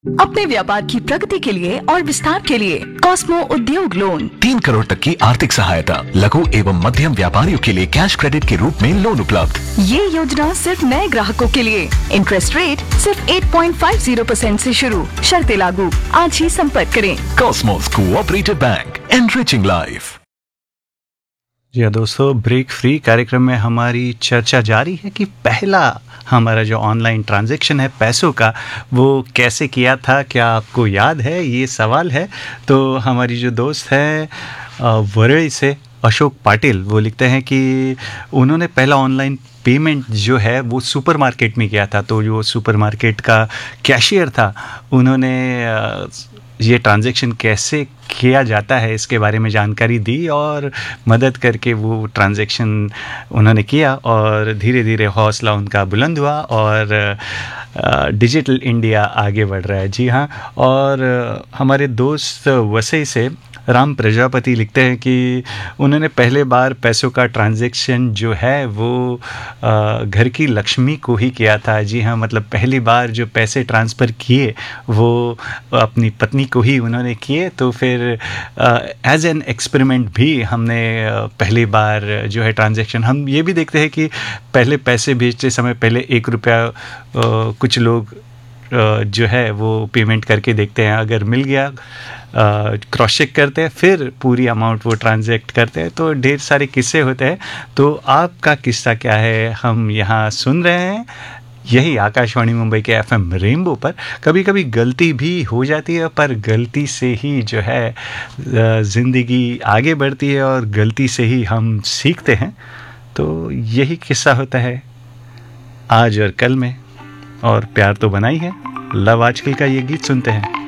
अपने व्यापार की प्रगति के लिए और विस्तार के लिए कॉस्मो उद्योग लोन 3 करोड़ तक की आर्थिक सहायता, लघु एवं मध्यम व्यापारियों के लिए कैश क्रेडिट के रूप में लोन उपलब्ध। ये योजना सिर्फ नए ग्राहकों के लिए। इंटरेस्ट रेट सिर्फ 8.50% से शुरू, शर्तें लागू। आज ही संपर्क करें। Cosmos cooperative bank, enriching life. जी हाँ दोस्तों, ब्रेक फ्री कार्यक्रम में हमारी चर्चा जारी है कि पहला हमारा जो ऑनलाइन ट्रांजैक्शन है पैसों का, वो कैसे किया था, क्या आपको याद है, ये सवाल है। तो हमारी जो दोस्त है वरई से अशोक पाटिल, वो लिखते हैं कि उन्होंने पहला ऑनलाइन पेमेंट जो है वो सुपरमार्केट में किया था। तो जो सुपरमार्केट का कैशियर था, उन्होंने ये ट्रांजैक्शन कैसे किया जाता है इसके बारे में जानकारी दी और मदद करके वो ट्रांजैक्शन उन्होंने किया और धीरे धीरे हौसला उनका बुलंद हुआ और डिजिटल इंडिया आगे बढ़ रहा है। जी हाँ, और हमारे दोस्त वसई से राम प्रजापति लिखते हैं कि उन्होंने पहले बार पैसों का ट्रांजैक्शन जो है वो घर की लक्ष्मी को ही किया था। जी हाँ, मतलब पहली बार जो पैसे ट्रांसफ़र किए वो अपनी पत्नी को ही उन्होंने किए। तो फिर एज एन एक्सपेरिमेंट भी हमने पहली बार जो है ट्रांजैक्शन, हम ये भी देखते हैं कि पहले पैसे भेजते समय पहले 1 रुपया कुछ लोग जो है वो पेमेंट करके देखते हैं, अगर मिल गया क्रॉस चेक करते हैं, फिर पूरी अमाउंट वो ट्रांजैक्ट करते हैं। तो ढेर सारे किस्से होते हैं। तो आपका किस्सा क्या है, हम यहाँ सुन रहे हैं यही आकाशवाणी मुंबई के FM रेनबो पर। कभी कभी गलती भी हो जाती है, पर गलती से ही जो है ज़िंदगी आगे बढ़ती है और गलती से ही हम सीखते हैं। तो यही किस्सा होता है आज और कल में, और प्यार तो बना ही है। लव आजकल का ये गीत सुनते हैं।